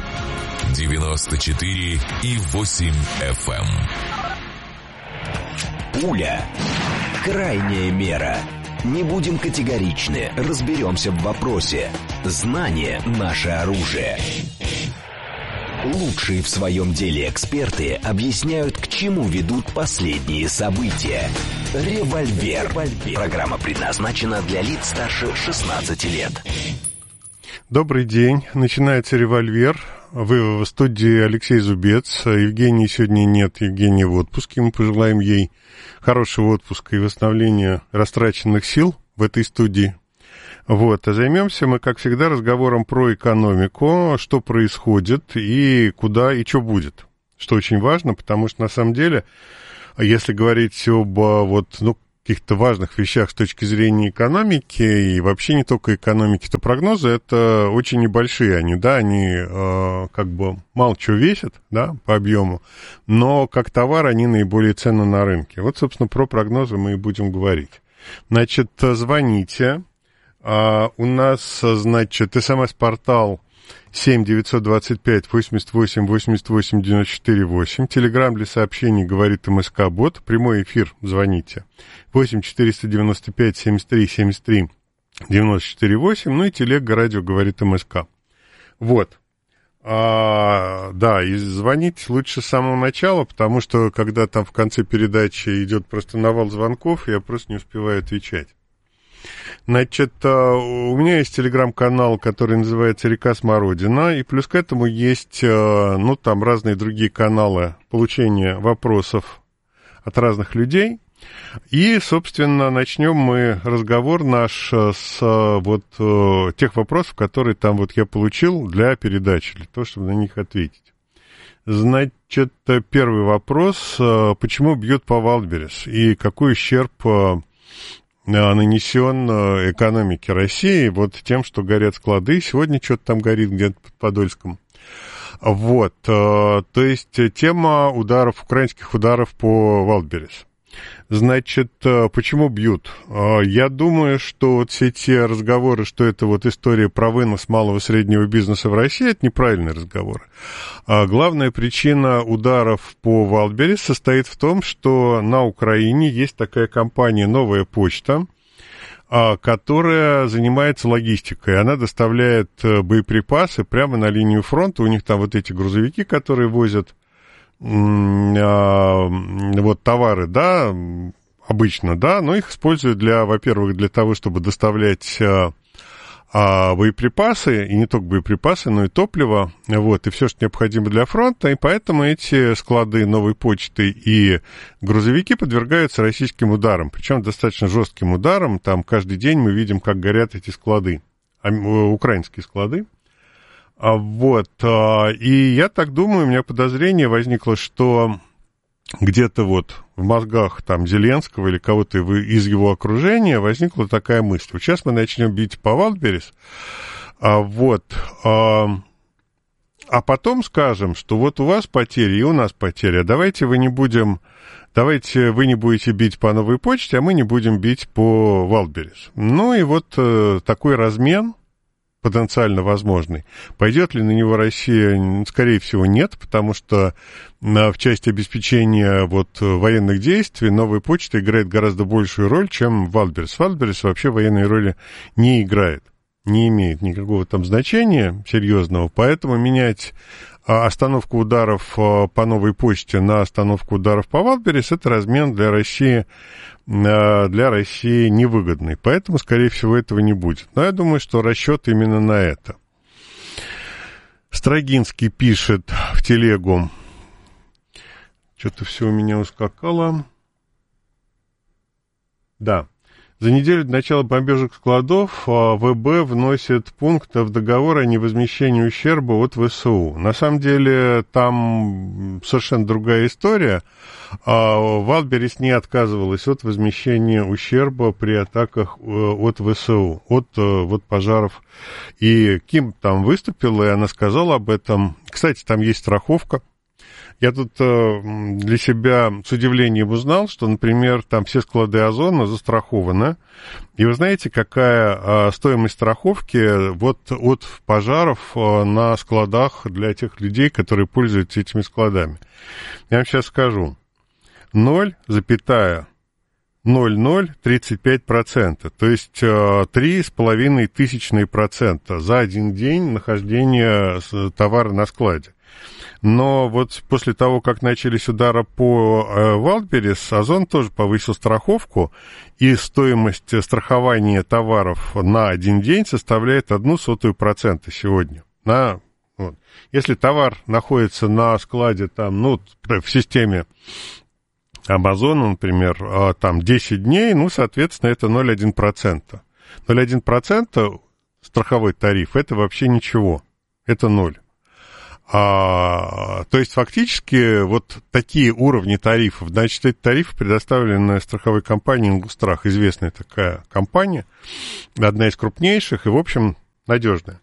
94,8 FM. Пуля. Крайняя мера. Не будем категоричны, разберемся в вопросе. Знание – наше оружие. Лучшие в своем деле эксперты объясняют, к чему ведут последние события. «Револьвер». Программа предназначена для лиц старше 16 лет. Добрый день. Начинается «Револьвер». Вы в студии Алексей Зубец. Евгении сегодня нет. Евгения в отпуске. Мы пожелаем ей хорошего отпуска и восстановления растраченных сил в этой студии. Вот. А займемся мы, как всегда, разговором про экономику, что происходит и куда и что будет. Что очень важно, потому что, на самом деле, если говорить об каких-то важных вещах с точки зрения экономики, и вообще не только экономики, то прогнозы это очень небольшие, они мало чего весят, да, по объему, но как товар они наиболее ценны на рынке. Вот, собственно, про прогнозы мы и будем говорить. Значит, звоните. У нас, СМС-портал 7-925-88-88-94-8. Телеграм для сообщений говорит МСК-бот. Прямой эфир звоните. 8-495-73-73-94-8. Ну и телега радио говорит МСК. Вот. И звонить лучше с самого начала, потому что когда там в конце передачи идет просто навал звонков, я просто не успеваю отвечать. Значит, у меня есть телеграм-канал, который называется «Река Смородина», и плюс к этому есть, там разные другие каналы получения вопросов от разных людей. И, собственно, начнем мы разговор наш с тех вопросов, которые там я получил для передачи, для того, чтобы на них ответить. Значит, первый вопрос. Почему бьют по Вайлдберрис и какой ущерб нанесен экономике России тем, что горят склады. Сегодня что-то там горит где-то под Подольском. То есть тема украинских ударов по Вайлдберрис. Значит, почему бьют? Я думаю, что все те разговоры, что это история про вынос малого и среднего бизнеса в России, это неправильные разговоры. Главная причина ударов по Вайлдберрис состоит в том, что на Украине есть такая компания «Новая почта», которая занимается логистикой. Она доставляет боеприпасы прямо на линию фронта. У них там эти грузовики, которые возят товары, да, обычно, да, но их используют во-первых, для того, чтобы доставлять боеприпасы, и не только боеприпасы, но и топливо, и все, что необходимо для фронта, и поэтому эти склады Новой почты и грузовики подвергаются российским ударам, причем достаточно жестким ударам, там каждый день мы видим, как горят эти склады, украинские склады. И я так думаю, у меня подозрение возникло, что где-то в мозгах там Зеленского или кого-то из его окружения возникла такая мысль. Сейчас мы начнем бить по Вайлдберрис, а потом скажем, что у вас потери и у нас потери, давайте вы не будете бить по Новой почте, а мы не будем бить по Вайлдберрис. Ну и такой размен потенциально возможный. Пойдет ли на него Россия? Скорее всего, нет, потому что в части обеспечения военных действий Новая почта играет гораздо большую роль, чем Вайлдберрис. Вайлдберрис вообще военной роли не играет, не имеет никакого там значения серьезного, поэтому менять остановку ударов по Новой почте на остановку ударов по Вайлдберрис — это размен для России невыгодный. Поэтому, скорее всего, этого не будет. Но я думаю, что расчет именно на это. Строгинский пишет в телегу. Что-то все у меня ускакало. Да. За неделю до начала бомбежек складов ВБ вносит пункт в договор о невозмещении ущерба от ВСУ. На самом деле там совершенно другая история. Вайлдберрис не отказывалась от возмещения ущерба при атаках от ВСУ, от пожаров. И Ким там выступила, и она сказала об этом. Кстати, там есть страховка. Я тут для себя с удивлением узнал, что, например, там все склады Озона застрахованы. И вы знаете, какая стоимость страховки от пожаров на складах для тех людей, которые пользуются этими складами? Я вам сейчас скажу. 0,0 0,035%, то есть 3,5% за один день нахождения товара на складе. Но вот после того, как начались удары по Wildberries, Озон тоже повысил страховку, и стоимость страхования товаров на один день составляет 0,01% сегодня. Если товар находится на складе там, в системе Амазона, например, там 10 дней, соответственно, это 0,1%. 0,1% страховой тариф – это вообще ничего, это 0. То есть, фактически, вот такие уровни тарифов, значит, эти тарифы предоставлены страховой компанией «Ингустрах», известная такая компания, одна из крупнейших и, в общем, надежная.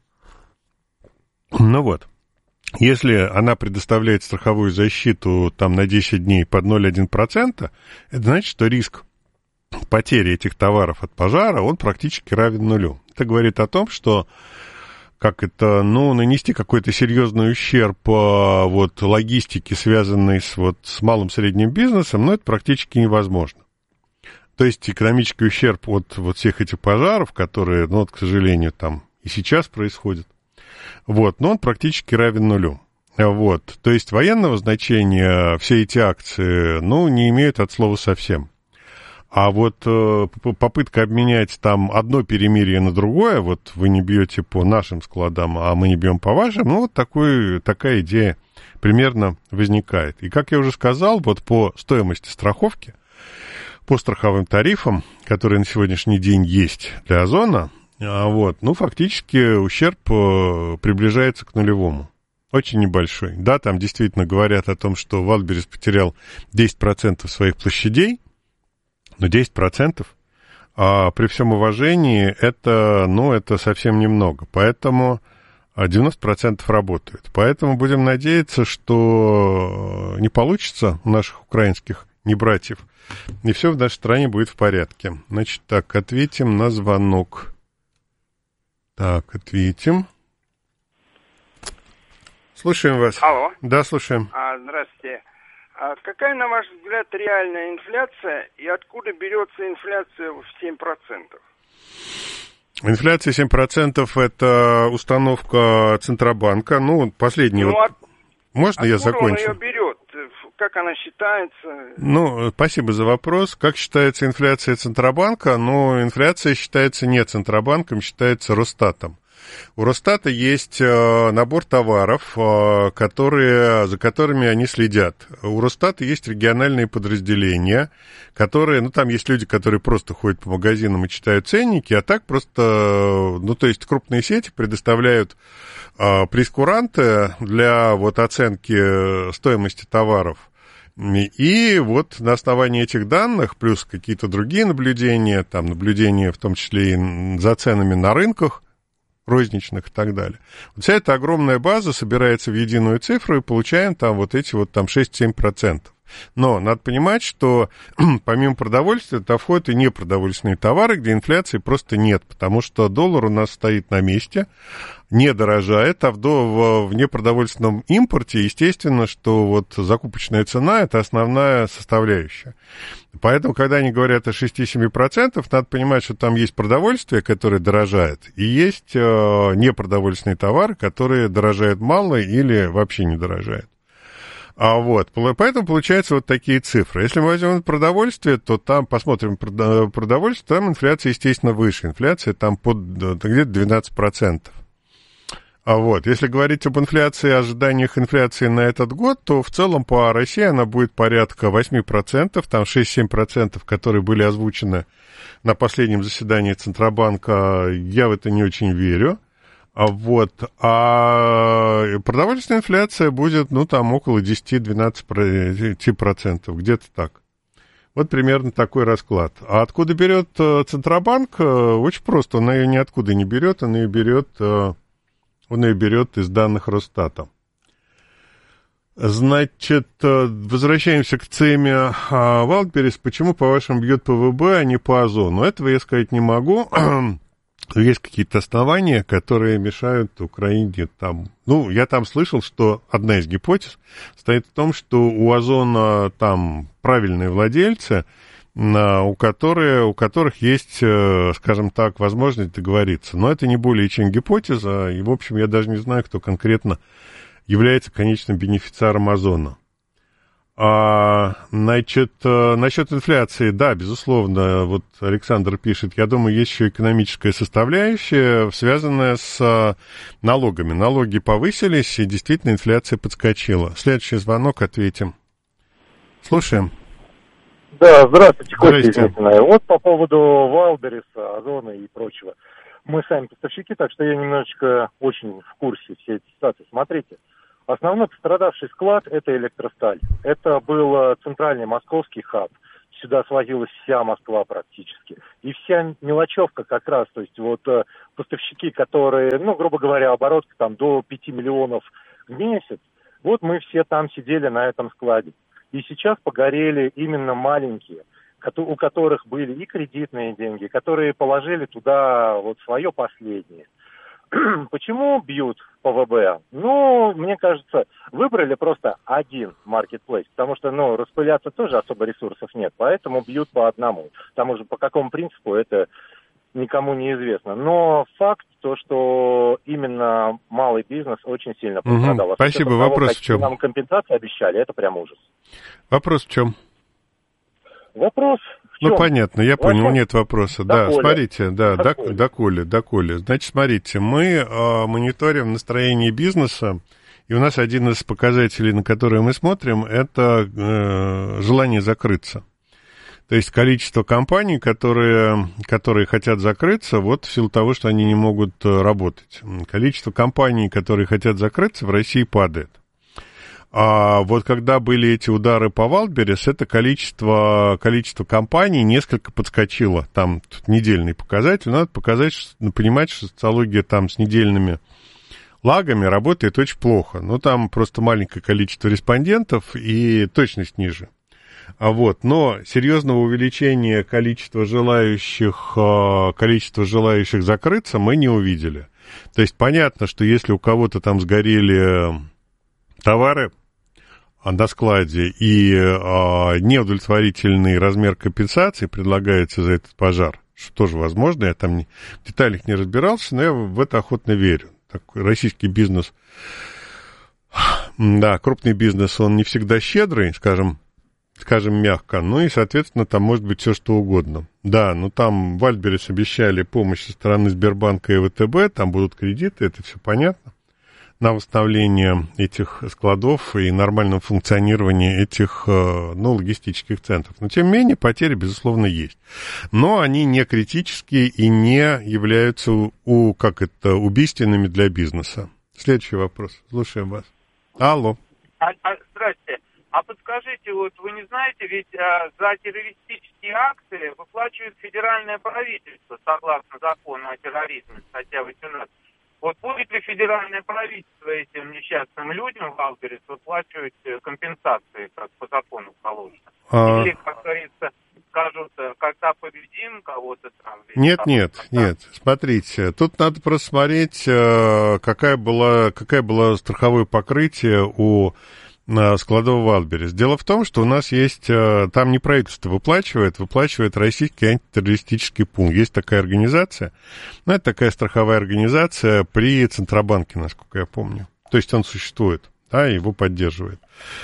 Если она предоставляет страховую защиту там на 10 дней под 0,1%, это значит, что риск потери этих товаров от пожара, он практически равен нулю. Это говорит о том, что нанести какой-то серьезный ущерб логистике, связанной с малым и средним бизнесом, это практически невозможно. То есть экономический ущерб от всех этих пожаров, которые, к сожалению, там и сейчас происходят, но он практически равен нулю. То есть военного значения все эти акции, не имеют от слова совсем. А попытка обменять там одно перемирие на другое, вы не бьете по нашим складам, а мы не бьем по вашим, такая идея примерно возникает. И, как я уже сказал, по стоимости страховки, по страховым тарифам, которые на сегодняшний день есть для Озона, фактически ущерб приближается к нулевому. Очень небольшой. Да, там действительно говорят о том, что Wildberries потерял 10% своих площадей, но 10%, при всем уважении, это совсем немного. Поэтому 90% работают. Поэтому будем надеяться, что не получится у наших украинских небратьев, и все в нашей стране будет в порядке. Значит, ответим на звонок. Ответим. Слушаем вас. Алло. Да, слушаем. Здравствуйте. Какая, на ваш взгляд, реальная инфляция и откуда берется инфляция в 7%? Инфляция 7% – это установка Центробанка. Последний Можно я закончу? Он ее берет? Как она считается? Спасибо за вопрос. Как считается инфляция Центробанка? Инфляция считается не Центробанком, считается Росстатом. У Росстата есть набор товаров, за которыми они следят. У Росстата есть региональные подразделения, которые, там есть люди, которые просто ходят по магазинам и читают ценники, а так просто, то есть крупные сети предоставляют прейскуранты для оценки стоимости товаров. И на основании этих данных, плюс какие-то другие наблюдения, наблюдения в том числе и за ценами на рынках, розничных и так далее. Вся эта огромная база собирается в единую цифру, и получаем эти 6-7%. Но надо понимать, что помимо продовольствия, туда входят и непродовольственные товары, где инфляции просто нет, потому что доллар у нас стоит на месте, не дорожает, а в непродовольственном импорте, естественно, что закупочная цена – это основная составляющая. Поэтому, когда они говорят о 6-7%, надо понимать, что там есть продовольствие, которое дорожает, и есть непродовольственные товары, которые дорожают мало или вообще не дорожают. Поэтому получаются такие цифры. Если мы возьмем продовольствие, то там, посмотрим продовольствие, там инфляция, естественно, выше. Инфляция там где-то 12%. Если говорить об инфляции, ожиданиях инфляции на этот год, то в целом по России она будет порядка 8%, там 6-7%, которые были озвучены на последнем заседании Центробанка, я в это не очень верю. А продовольственная инфляция будет, около 10-12%, где-то так. Примерно такой расклад. А откуда берет Центробанк? Очень просто, он ее ниоткуда не берет, он ее берет из данных Росстата. Значит, возвращаемся к теме Wildberries. Почему, по-вашему, бьет по ВБ, а не по Озону? Этого я сказать не могу. Есть какие-то основания, которые мешают Украине там. Я там слышал, что одна из гипотез стоит в том, что у Озона там правильные владельцы, у которых есть, скажем так, возможность договориться. Но это не более чем гипотеза, и, в общем, я даже не знаю, кто конкретно является конечным бенефициаром Озона. Значит, насчет инфляции, да, безусловно, вот Александр пишет, я думаю, есть еще экономическая составляющая, связанная с налогами. Налоги повысились, и действительно инфляция подскочила. Следующий звонок, ответим. Слушаем. Да, здравствуйте, Костя Измитина. Вот по поводу Валбериса, Озона и прочего. Мы сами поставщики, так что я немножечко очень в курсе всей этой ситуации. Смотрите. Основной пострадавший склад – это Электросталь. Это был центральный московский хаб. Сюда свозилась вся Москва практически. И вся мелочевка как раз, то есть вот поставщики, которые, грубо говоря, оборот там до 5 миллионов в месяц, вот мы все там сидели на этом складе. И сейчас погорели именно маленькие, у которых были и кредитные деньги, которые положили туда вот свое последнее. Почему бьют по ВБ? Мне кажется, выбрали просто один маркетплейс, потому что, распыляться тоже особо ресурсов нет, поэтому бьют по одному. Там уже по какому принципу это никому не известно. Но факт то, что именно малый бизнес очень сильно пострадал. Спасибо. Вопрос в чем? Нам компенсации обещали, это прям ужас. Вопрос в чем? Вопрос в чем? Понятно, я понял, нет вопроса. Да, смотрите, доколе. Значит, смотрите, мы мониторим настроение бизнеса, и у нас один из показателей, на который мы смотрим, это желание закрыться. То есть количество компаний, которые хотят закрыться, вот в силу того, что они не могут работать. Количество компаний, которые хотят закрыться, в России падает. А вот когда были эти удары по Валберис, это количество компаний несколько подскочило. Там тут недельный показатель. Надо понимать, что социология там с недельными лагами работает очень плохо. Там просто маленькое количество респондентов и точность ниже. Но серьезного увеличения количества желающих закрыться мы не увидели. То есть понятно, что если у кого-то там сгорели товары на складе и неудовлетворительный размер компенсации предлагается за этот пожар, что тоже возможно, я там в деталях не разбирался, но я в это охотно верю. Такой российский бизнес, крупный бизнес, он не всегда щедрый, скажем мягко, и, соответственно, там может быть все что угодно. Да, там Вальберис обещали помощь со стороны Сбербанка и ВТБ, там будут кредиты, это все понятно, на восстановление этих складов и нормальном функционировании этих, логистических центров. Но, тем не менее, потери, безусловно, есть. Но они не критические и не являются убийственными для бизнеса. Следующий вопрос. Слушаем вас. Алло. Здрасте. А подскажите, вот вы не знаете, ведь за террористические акции выплачивает федеральное правительство, согласно закону о терроризме, статья 18. Вот будет ли федеральное правительство этим несчастным людям в Валберис выплачивать компенсации, как по закону положено? Или, как говорится, скажут, когда победим кого-то там... Нет. Смотрите, тут надо просто смотреть, какое было страховое покрытие у складов Валберис. Дело в том, что у нас есть, там не правительство выплачивает российский антитеррористический пункт. Есть такая организация, это такая страховая организация при Центробанке, насколько я помню. То есть он существует, его поддерживает.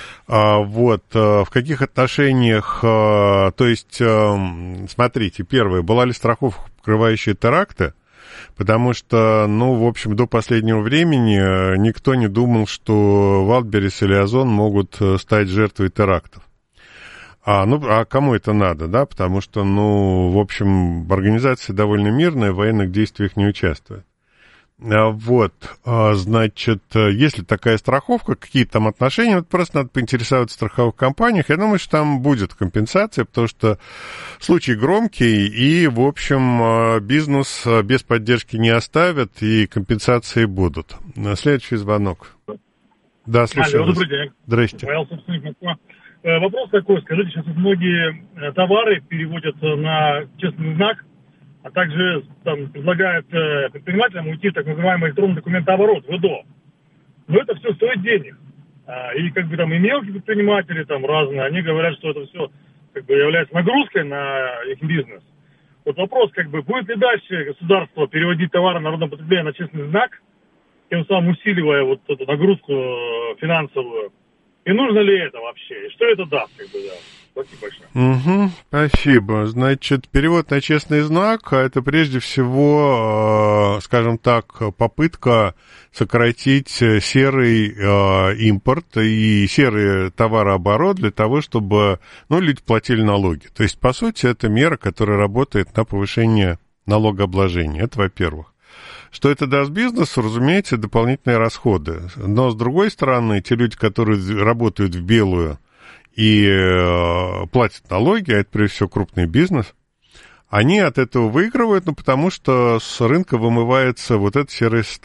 В каких отношениях, то есть, смотрите, первое, была ли страховка, покрывающая теракты? Потому что, в общем, до последнего времени никто не думал, что Валберис или Озон могут стать жертвой терактов. А кому это надо, да? Потому что, в общем, организация довольно мирная, в военных действиях не участвует. Значит, если такая страховка, какие там отношения, просто надо поинтересоваться в страховых компаниях. Я думаю, что там будет компенсация, потому что случай громкий, и, в общем, бизнес без поддержки не оставят, и компенсации будут. Следующий звонок. Да, слушаю. Алло, добрый день. Здрасте. Вопрос такой, скажите, сейчас многие товары переводятся на честный знак, а также предлагают предпринимателям уйти в так называемый электронный документооборот, ВДО. Но это все стоит денег. И и мелкие предприниматели разные, они говорят, что это все как бы является нагрузкой на их бизнес. Вот вопрос, как бы, будет ли дальше государство переводить товары народного потребления на честный знак, тем самым усиливая вот эту нагрузку финансовую? И нужно ли это вообще? И что это даст, как бы, да? Спасибо большое. Спасибо. Значит, перевод на честный знак, это прежде всего, скажем так, попытка сократить серый импорт и серый товарооборот для того, чтобы, люди платили налоги. То есть, по сути, это мера, которая работает на повышение налогообложения. Это во-первых. Что это даст бизнесу, разумеется, дополнительные расходы. Но, с другой стороны, те люди, которые работают в белую и платят налоги, а это, прежде всего, крупный бизнес, они от этого выигрывают, потому что с рынка вымывается вот это серое состояние.